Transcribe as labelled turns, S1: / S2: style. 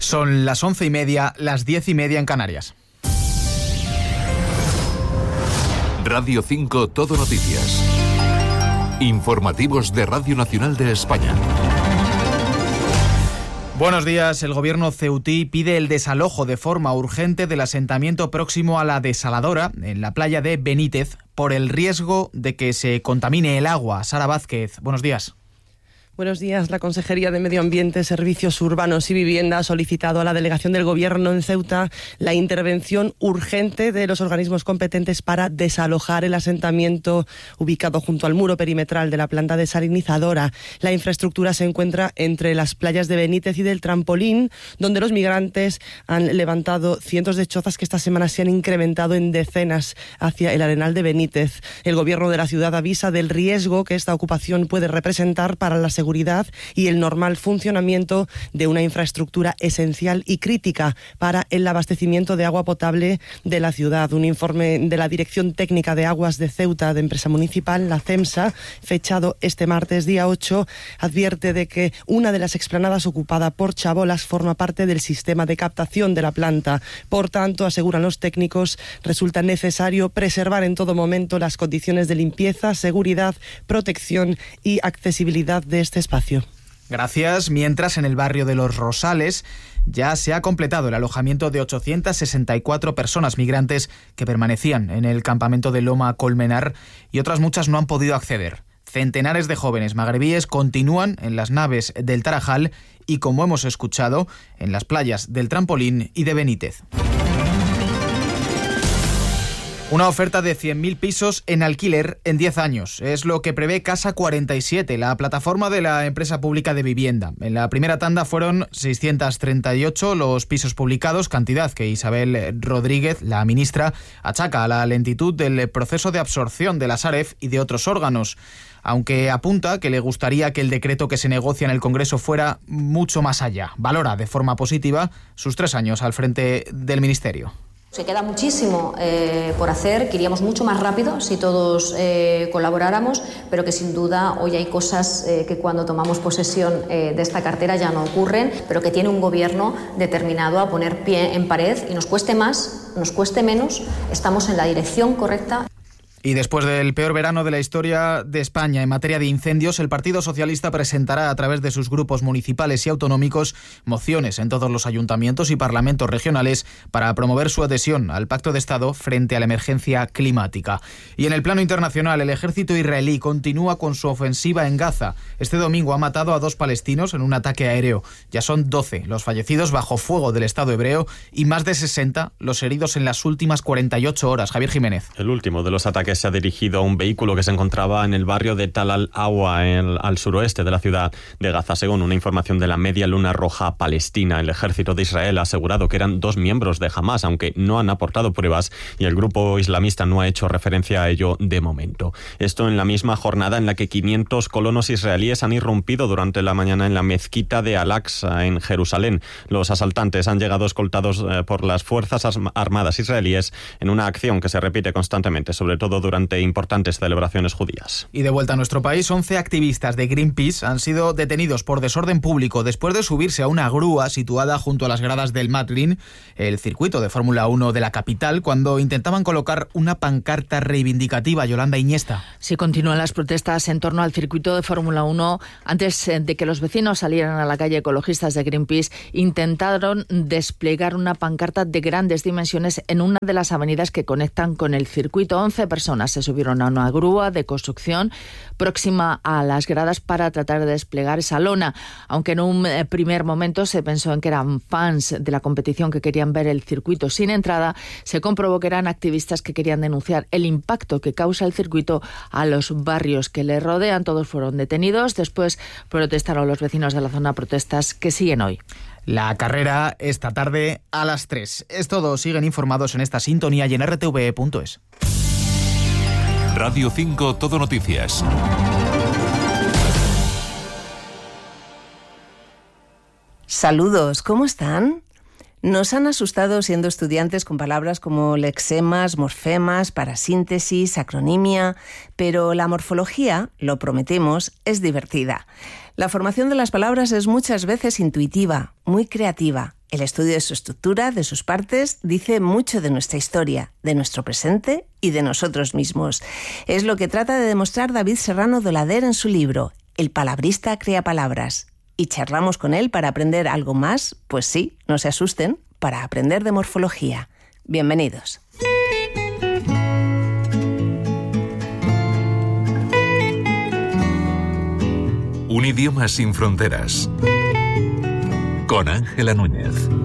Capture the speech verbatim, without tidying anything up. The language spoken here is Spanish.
S1: Son las once y media, las diez y media en Canarias.
S2: Radio cinco Todo Noticias. Informativos de Radio Nacional de España.
S1: Buenos días. El gobierno ceutí pide el desalojo de forma urgente del asentamiento próximo a la desaladora, en la playa de Benítez, por el riesgo de que se contamine el agua. Sara Vázquez, buenos días.
S3: Buenos días. La Consejería de Medio Ambiente, Servicios Urbanos y Vivienda ha solicitado a la delegación del Gobierno en Ceuta la intervención urgente de los organismos competentes para desalojar el asentamiento ubicado junto al muro perimetral de la planta desalinizadora. La infraestructura se encuentra entre las playas de Benítez y del Trampolín, donde los migrantes han levantado cientos de chozas que esta semana se han incrementado en decenas hacia el Arenal de Benítez. El Gobierno de la ciudad avisa del riesgo que esta ocupación puede representar para la seguridad seguridad y el normal funcionamiento de una infraestructura esencial y crítica para el abastecimiento de agua potable de la ciudad. Un informe de la Dirección Técnica de Aguas de Ceuta, de empresa municipal, la CEMSA, fechado este martes día ocho, advierte de que una de las explanadas ocupada por chabolas forma parte del sistema de captación de la planta. Por tanto, aseguran los técnicos, resulta necesario preservar en todo momento las condiciones de limpieza, seguridad, protección y accesibilidad de este espacio.
S1: Gracias. Mientras, en el barrio de Los Rosales ya se ha completado el alojamiento de ochocientas sesenta y cuatro personas migrantes que permanecían en el campamento de Loma Colmenar y otras muchas no han podido acceder. Centenares de jóvenes magrebíes continúan en las naves del Tarajal y, como hemos escuchado, en las playas del Trampolín y de Benítez. Una oferta de cien mil pisos en alquiler en diez años. Es lo que prevé Casa cuarenta y siete, la plataforma de la empresa pública de vivienda. En la primera tanda fueron seiscientos treinta y ocho los pisos publicados, cantidad que Isabel Rodríguez, la ministra, achaca a la lentitud del proceso de absorción de la Sareb y de otros órganos, aunque apunta que le gustaría que el decreto que se negocia en el Congreso fuera mucho más allá. Valora de forma positiva sus tres años al frente del Ministerio.
S4: Se queda muchísimo eh, por hacer, que iríamos mucho más rápido si todos eh, colaboráramos, pero que sin duda hoy hay cosas eh, que cuando tomamos posesión eh, de esta cartera ya no ocurren, pero que tiene un gobierno determinado a poner pie en pared y nos cueste más, nos cueste menos, estamos en la dirección correcta.
S1: Y después del peor verano de la historia de España en materia de incendios, el Partido Socialista presentará a través de sus grupos municipales y autonómicos mociones en todos los ayuntamientos y parlamentos regionales para promover su adhesión al Pacto de Estado frente a la emergencia climática. Y en el plano internacional, el ejército israelí continúa con su ofensiva en Gaza. Este domingo ha matado a dos palestinos en un ataque aéreo. Ya son doce los fallecidos bajo fuego del Estado hebreo y más de sesenta los heridos en las últimas cuarenta y ocho horas. Javier Jiménez.
S5: El último de los ataques se ha dirigido a un vehículo que se encontraba en el barrio de Tal al-Awa, al suroeste de la ciudad de Gaza. Según una información de la Media Luna Roja Palestina, el ejército de Israel ha asegurado que eran dos miembros de Hamás, aunque no han aportado pruebas y el grupo islamista no ha hecho referencia a ello de momento. Esto en la misma jornada en la que quinientos colonos israelíes han irrumpido durante la mañana en la mezquita de Al-Aqsa en Jerusalén. Los asaltantes han llegado escoltados por las fuerzas armadas israelíes en una acción que se repite constantemente, sobre todo durante importantes celebraciones judías.
S1: Y de vuelta a nuestro país, once activistas de Greenpeace han sido detenidos por desorden público después de subirse a una grúa situada junto a las gradas del Madrid, el circuito de Fórmula uno de la capital, cuando intentaban colocar una pancarta reivindicativa. Yolanda Iñesta.
S6: Sí, continúan las protestas en torno al circuito de Fórmula uno. Antes de que los vecinos salieran a la calle, ecologistas de Greenpeace intentaron desplegar una pancarta de grandes dimensiones en una de las avenidas que conectan con el circuito. once personas se subieron a una grúa de construcción próxima a las gradas para tratar de desplegar esa lona, aunque en un primer momento se pensó en que eran fans de la competición que querían ver el circuito sin entrada. Se comprobó que eran activistas que querían denunciar el impacto que causa el circuito a los barrios que le rodean. Todos fueron detenidos. Después protestaron los vecinos de la zona, protestas que siguen hoy.
S1: La carrera esta tarde a las tres. Es todo. Siguen informados en esta sintonía y en r t v punto es.
S2: Radio cinco Todo Noticias.
S7: Saludos, ¿cómo están? Nos han asustado siendo estudiantes con palabras como lexemas, morfemas, parasíntesis, acronimia, pero la morfología, lo prometemos, es divertida. La formación de las palabras es muchas veces intuitiva, muy creativa El estudio de su estructura, de sus partes, dice mucho de nuestra historia, de nuestro presente y de nosotros mismos. Es lo que trata de demostrar David Serrano Dolader en su libro El palabrista crea palabras. ¿Y charlamos con él para aprender algo más? Pues sí, no se asusten, para aprender de morfología. Bienvenidos.
S2: Un idioma sin fronteras. Con Ángela Núñez.